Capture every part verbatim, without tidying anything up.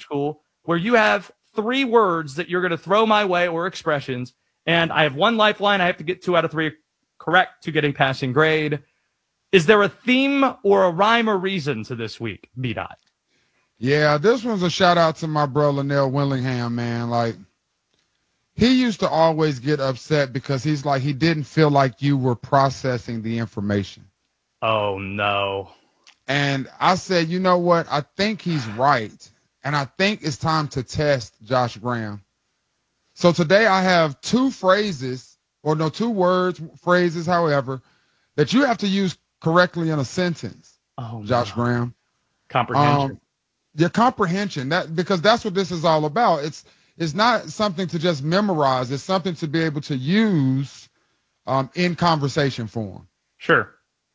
school where you have three words that you're going to throw my way or expressions, and I have one lifeline. I have to get two out of three correct to get a passing grade. Is there a theme or a rhyme or reason to this week, B-Dot? Yeah, this one's a shout out to my bro, Linnell Willingham, man. Like, he used to always get upset because he's like, he didn't feel like you were processing the information. Oh, no. And I said, you know what? I think he's right. And I think it's time to test Josh Graham. So today I have two phrases, or no, two words, phrases, however, that you have to use correctly in a sentence. Oh, Josh no. Graham. Comprehension. Um, your comprehension, that because that's what this is all about. It's it's not something to just memorize. It's something to be able to use um, in conversation form. Sure.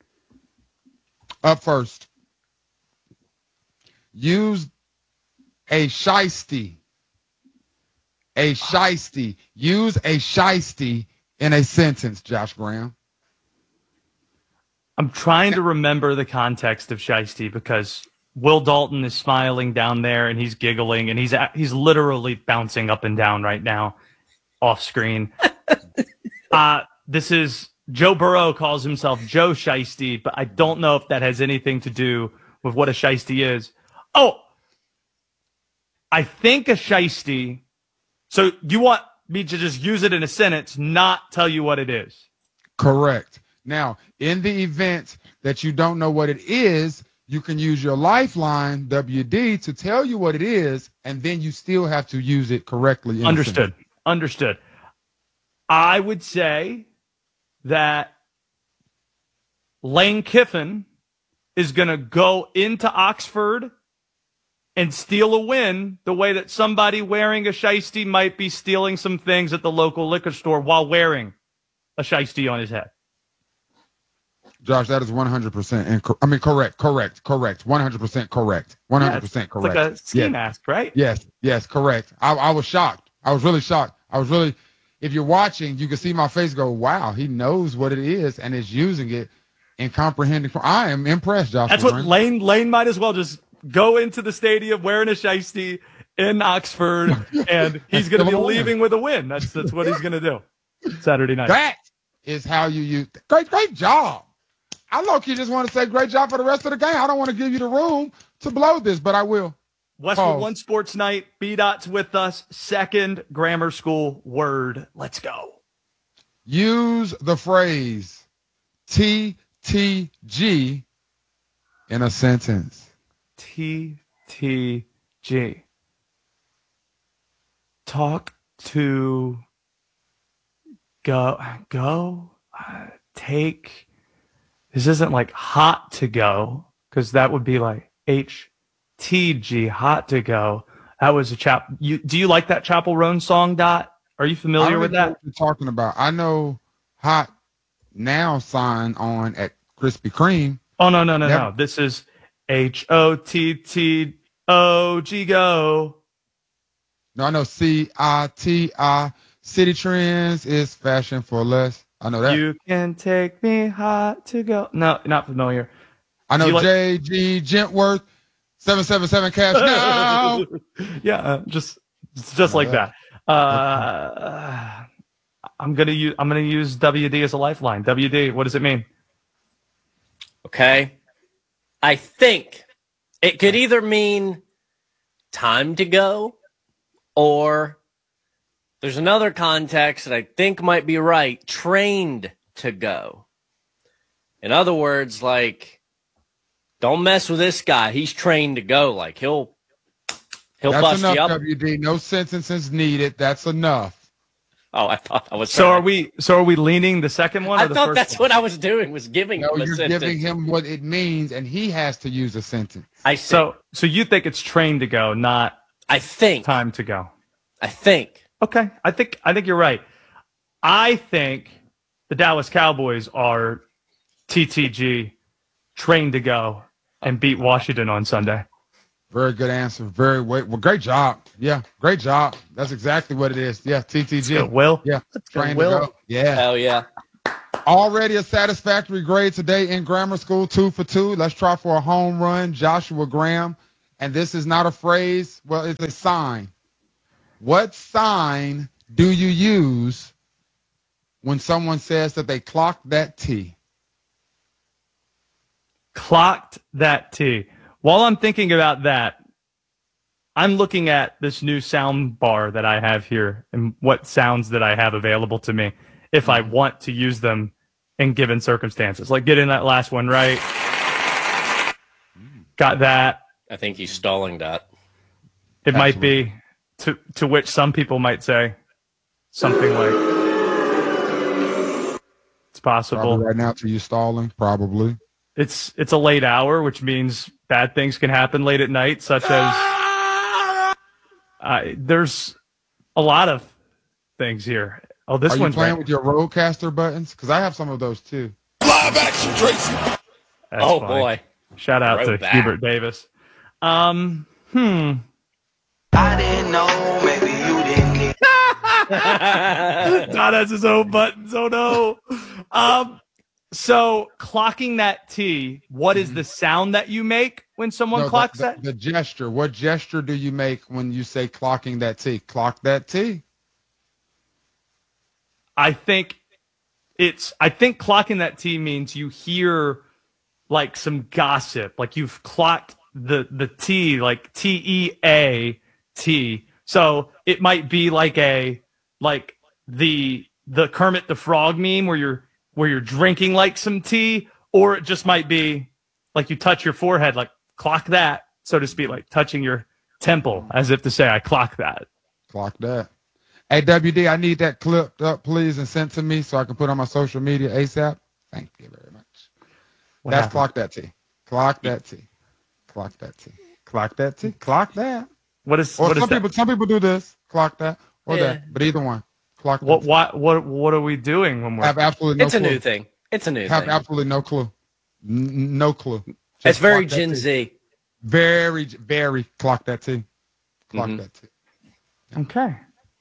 Up first, use a shiesty. A shiesty. Use a shiesty in a sentence, Josh Graham. I'm trying to remember the context of shiesty because Will Dalton is smiling down there and he's giggling and he's he's literally bouncing up and down right now off screen. uh, this is Joe Burrow calls himself Joe Shiesty, but I don't know if that has anything to do with what a shiesty is. Oh, I think a shiesty. So you want me to just use it in a sentence, not tell you what it is? Correct. Now, in the event that you don't know what it is, you can use your lifeline, W D, to tell you what it is, and then you still have to use it correctly. Understood. Understood. I would say that Lane Kiffin is going to go into Oxford and steal a win the way that somebody wearing a shiesty might be stealing some things at the local liquor store while wearing a shiesty on his head. Josh, that is one hundred percent incorrect. I mean, correct, correct, correct. one hundred percent correct. one hundred percent yeah, correct. It's like a ski yes. mask, right? Yes, yes, correct. I, I was shocked. I was really shocked. I was really, if you're watching, you can see my face go, wow, he knows what it is and is using it in comprehending. I am impressed, Josh. That's what Lane, Lane might as well just go into the stadium wearing a shiesty in Oxford, and he's going to be leaving with a win. That's, that's what he's going to do Saturday night. That is how you use – great, great job. I low-key just want to say great job for the rest of the game. I don't want to give you the room to blow this, but I will. Westwood Pause. One Sports Night. B-Dot's with us. Second grammar school word. Let's go. Use the phrase T T G in a sentence. T T G. Talk to go. Go. Uh, take. This isn't like hot to go, because that would be like H T G, hot to go. That was a chap. You, do you like that Chapel Roan song, Dot? Are you familiar with that? Know what you're talking about. I know hot now sign on at Krispy Kreme. Oh, no, no, no, Never. no. This is H O T T O G, go. No, I know C I T I. City Trends is fashion for less. I know that. You can take me hot to go. No, not familiar. I know like- J G Gentworth, seven seven seven cash now. yeah, uh, just just like that. Uh, I'm gonna use I'm gonna use W D as a lifeline. W D, what does it mean? Okay, I think it could either mean time to go, or there's another context that I think might be right, trained to go. In other words, like, don't mess with this guy. He's trained to go. Like, he'll he'll That's bust enough, you up. W D. No sentences needed. That's enough. Oh, I thought I was. So trying are to- we so are we leaning the second one or I the thought first that's one? what I was doing, was giving No, him a you're sentence. giving him what it means, and he has to use a sentence. I see. So so you think it's trained to go, not I think. time to go. I think. Okay, I think I think you're right. I think the Dallas Cowboys are T T G, trained to go, and beat Washington on Sunday. Very good answer. Very well. Great job. Yeah, great job. That's exactly what it is. Yeah, T T G. Let's go, Will. Yeah, Let's go, trained Will. to go. Yeah. Hell yeah. Already a satisfactory grade today in grammar school, two for two. Let's try for a home run. Joshua Graham and this is not a phrase. Well, it's a sign. What sign do you use when someone says that they clocked that T? Clocked that T. While I'm thinking about that, I'm looking at this new sound bar that I have here and what sounds that I have available to me if I want to use them in given circumstances. Like getting that last one right. Got that. I think he's stalling that. It Absolutely. might be, to, to which some people might say something like, it's possible. Probably right now to you stalling, probably. It's it's a late hour, which means bad things can happen late at night, such as uh, there's a lot of things here. Oh, this Are you one's playing right. with your Rodecaster buttons? Because I have some of those too. Live action, Tracy. That's oh funny. boy! Shout out Throw to back. Hubert Davis. Um, hmm. I didn't know, maybe you didn't. God has his own buttons. Oh no. Um. So clocking that T, what is the sound that you make when someone No, clocks the, that? the, the gesture. What gesture do you make when you say clocking that T? Clock that T. I think it's. I think clocking that T means you hear like some gossip, like you've clocked the the T, like T E A T. So it might be like a like the the Kermit the Frog meme where you're where you're drinking like some tea, or it just might be like you touch your forehead, like clock that, so to speak, like touching your temple as if to say, I clock that. Clock that. Hey, W D, I need that clipped up, please, and sent to me so I can put on my social media ASAP. Thank you very much. What That's happened? clock that T. Clock that T. Clock that T. Clock that T. Clock that. What is Or what is some that? people, some people do this. Clock that or Yeah. that, but either one. Clock What that. what what what are we doing when we're Have absolutely no It's a clue. new thing. It's a new Have thing. absolutely no clue. N- no clue. Just It's very clock that Gen T. Z. Very, very clock that T. Clock Mhm. that T. okay?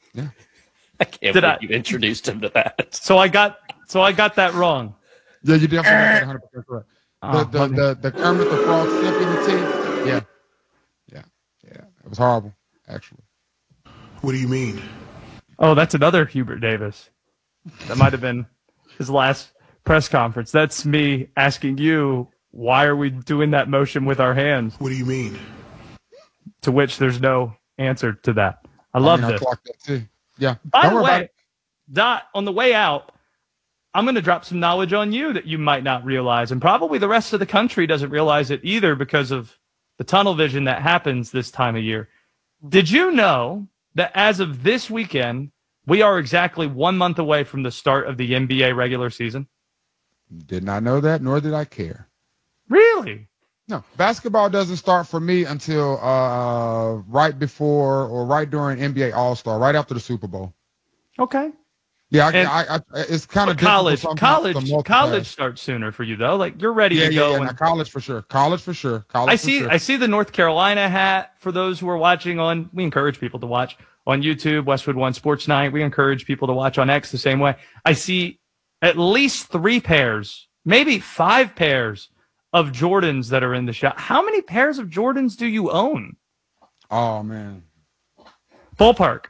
I can't Did believe I- you introduced him to that. So I got so I got that wrong. Yeah, you definitely got that one hundred percent correct. Oh, The, the, let me- the, the Kermit the Frog sip in the tea. Yeah. Yeah. Yeah. It was horrible, actually. What do you mean? oh, that's another Hubert Davis. That might have been his last press conference. That's me asking you, why are we doing that motion with our hands? What do you mean? To which there's no answer to that. I love I mean, this. I clocked that too. Yeah. By Don't the worry about way, it. Dot, on the way out, I'm going to drop some knowledge on you that you might not realize, and probably the rest of the country doesn't realize it either because of the tunnel vision that happens this time of year. Did you know that as of this weekend, we are exactly one month away from the start of the N B A regular season? Did not know that, nor did I care. Really? No, basketball doesn't start for me until uh, right before or right during N B A All-Star, right after the Super Bowl. Okay. Yeah, I, And- I, I, it's kind of But college, difficult college, sometimes to multitask. college starts sooner for you though. Like you're ready Yeah, to yeah, go. yeah. and- Now, college for sure. College for sure. College I for see. sure. I see the North Carolina hat for those who are watching on. We encourage people to watch on YouTube, Westwood One Sports Night. We encourage people to watch on X the same way. I see at least three pairs, maybe five pairs of Jordans that are in the shop. How many pairs of Jordans do you own? Oh man, Ballpark.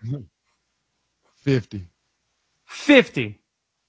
fifty. fifty.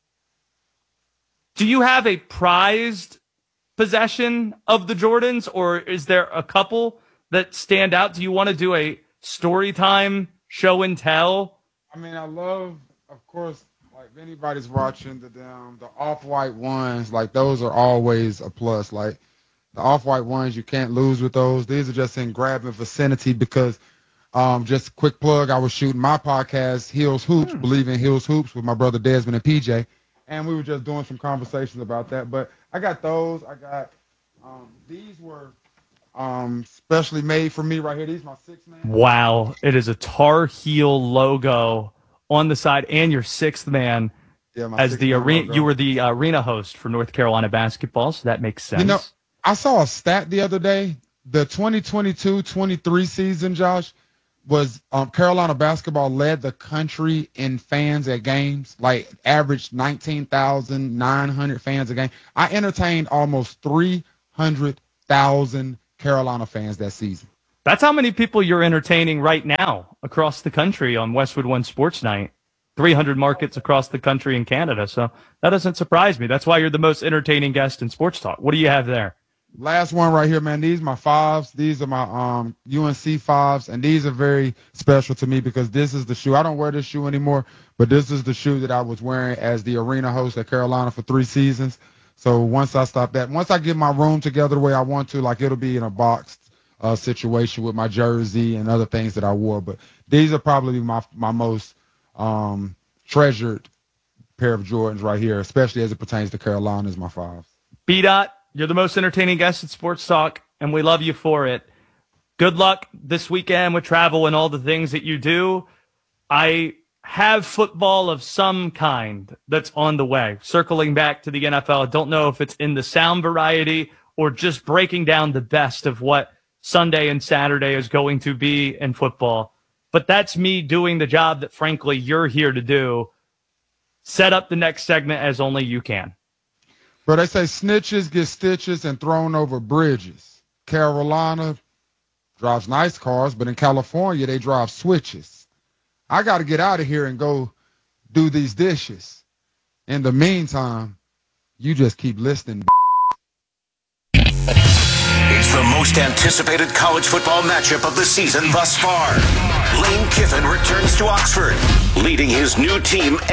Do you have a prized possession of the Jordans, or is there a couple that stand out? Do you want to do a story time show and tell? I mean, I love, of course, like if anybody's watching the um, the off-white ones, like those are always a plus. Like the off-white ones, you can't lose with those. These are just in grabbing vicinity because, um, just a quick plug, I was shooting my podcast, Heels Hoops, Hmm. Believe in Heels Hoops, with my brother Desmond and P J, and we were just doing some conversations about that. But I got those. I got um, these were um, specially made for me right here. These are my six man. Wow, it is a Tar Heel logo on the side, and your sixth man Yeah, my as six the man arena. logo. You were the arena host for North Carolina basketball, so that makes sense. You know, I saw a stat the other day. The twenty twenty-two twenty-three season, Josh, was um, Carolina basketball led the country in fans at games, like averaged nineteen thousand nine hundred fans a game. I entertained almost three hundred thousand Carolina fans that season. That's how many people you're entertaining right now across the country on Westwood One Sports Night. three hundred markets across the country in Canada. So that doesn't surprise me. That's why you're the most entertaining guest in sports talk. What do you have there? Last one right here, man. These are my fives. These are my um U N C fives, and these are very special to me because this is the shoe. I don't wear this shoe anymore, but this is the shoe that I was wearing as the arena host at Carolina for three seasons. So once I stop that, once I get my room together the way I want to, like it'll be in a boxed uh, situation with my jersey and other things that I wore. But these are probably my my most um, treasured pair of Jordans right here, especially as it pertains to Carolina, is my fives. B-Dot, you're the most entertaining guest at Sports Talk, and we love you for it. Good luck this weekend with travel and all the things that you do. I have football of some kind that's on the way. Circling back to the N F L, I don't know if it's in the sound variety or just breaking down the best of what Sunday and Saturday is going to be in football. But that's me doing the job that, frankly, you're here to do. Set up the next segment as only you can. But they say snitches get stitches and thrown over bridges. Carolina drives nice cars, but in California, they drive switches. I got to get out of here and go do these dishes. In the meantime, you just keep listening. It's the most anticipated college football matchup of the season thus far. Lane Kiffin returns to Oxford, leading his new team